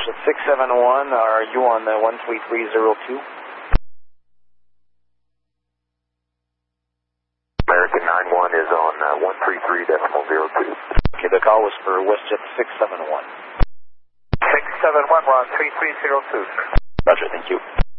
WestJet 671, are you on the 13302? American 91 is on 133.02. Okay, the call was for WestJet 671. 671, we're on 3302, sir. Roger, thank you.